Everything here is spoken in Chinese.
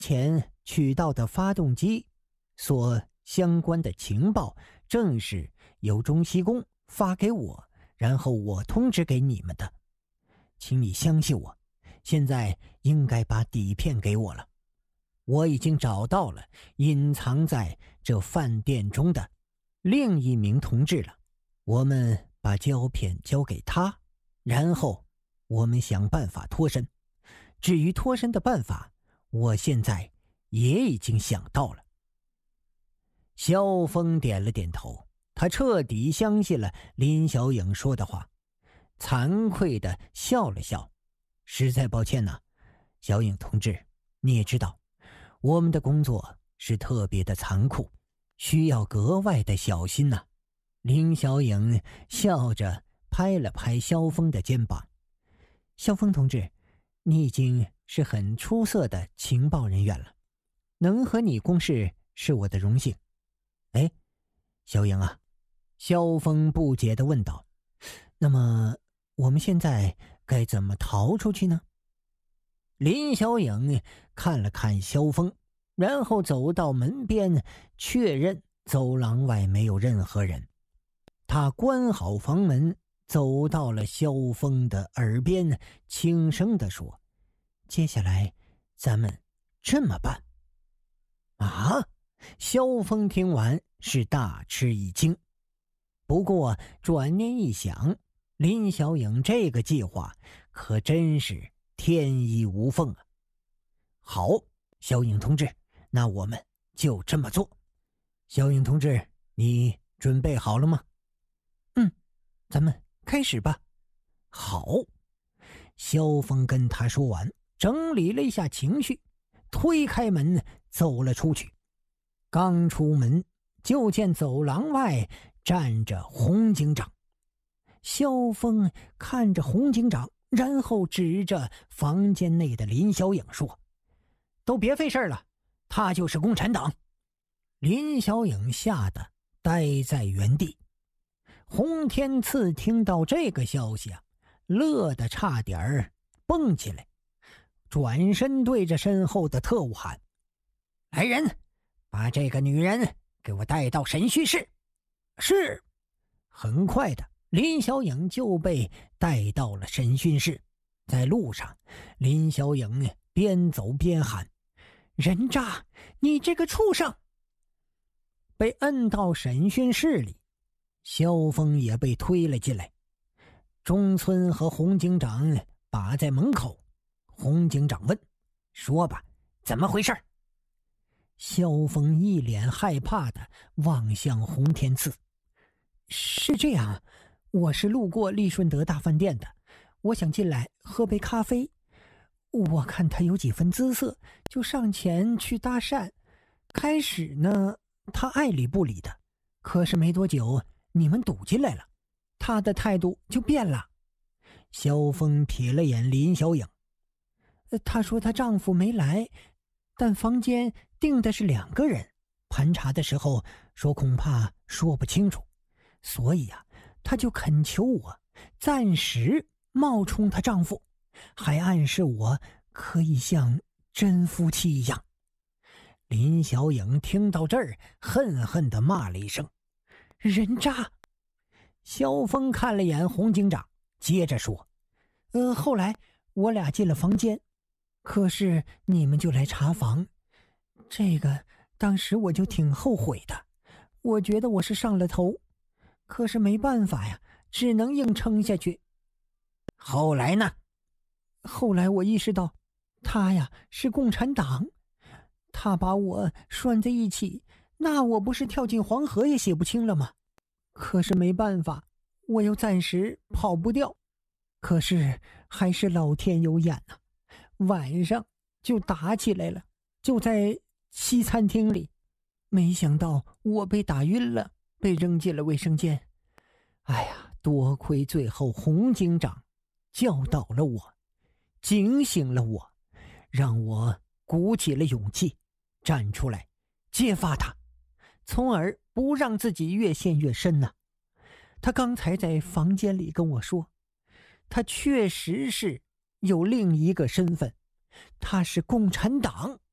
前取到的发动机所相关的情报，正是由中西宫发给我，然后我通知给你们的。请你相信我，现在应该把底片给我了。我已经找到了隐藏在这饭店中的另一名同志了。我们把胶片交给他，然后我们想办法脱身。至于脱身的办法，我现在也已经想到了。萧峰点了点头，他彻底相信了林小影说的话，惭愧地笑了笑。实在抱歉呐，小影同志，你也知道，我们的工作是特别的残酷，需要格外的小心呐。林小影笑着拍了拍萧峰的肩膀。萧峰同志，你已经是很出色的情报人员了，能和你共事是我的荣幸。哎，小影啊，萧峰不解地问道，那么我们现在该怎么逃出去呢？林小影看了看萧峰，然后走到门边，确认走廊外没有任何人。他关好房门，走到了萧峰的耳边，轻声地说，接下来咱们这么办。啊！萧峰听完是大吃一惊，不过转念一想，林小影这个计划可真是天衣无缝啊。好，小影同志，那我们就这么做。小影同志，你准备好了吗？咱们开始吧。好。萧峰跟他说完，整理了一下情绪，推开门走了出去。刚出门就见走廊外站着洪警长。萧峰看着洪警长，然后指着房间内的林小影说，都别费事了，他就是共产党。林小影吓得呆在原地。洪天赐听到这个消息啊，乐得差点蹦起来，转身对着身后的特务喊，来人，把这个女人给我带到审讯室。是。很快的，林小影就被带到了审讯室。在路上，林小影边走边喊，人渣，你这个畜生。被摁到审讯室里，萧峰也被推了进来。中村和洪警长把在门口。洪警长问，说吧，怎么回事？萧峰一脸害怕地望向洪天赐。是这样，我是路过利顺德大饭店的，我想进来喝杯咖啡，我看他有几分姿色，就上前去搭讪。开始呢，他爱理不理的，可是没多久你们堵进来了，他的态度就变了。萧峰瞥了眼林小影，她说她丈夫没来，但房间订的是2个人，盘查的时候说恐怕说不清楚，所以啊，她就恳求我暂时冒充她丈夫，还暗示我可以像真夫妻一样。林小影听到这儿，恨恨地骂了一声，人渣。萧峰看了眼洪警长，接着说，后来我俩进了房间，可是你们就来查房，这个当时我就挺后悔的，我觉得我是上了头，可是没办法呀，只能硬撑下去。后来呢？后来我意识到他呀是共产党，他把我拴在一起，那我不是跳进黄河也洗不清了吗？可是没办法，我又暂时跑不掉。可是还是老天有眼啊，晚上就打起来了，就在西餐厅里，没想到我被打晕了，被扔进了卫生间。哎呀，多亏最后洪警长教导了我，警醒了我，让我鼓起了勇气站出来揭发他，从而不让自己越陷越深呐。他刚才在房间里跟我说，他确实是有另一个身份，他是共产党。